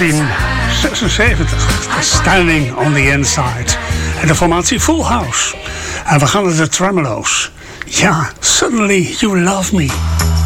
1976. Standing on the Inside. En de formatie Full House. En we gaan naar de Tremelo's. Ja, Suddenly You Love Me.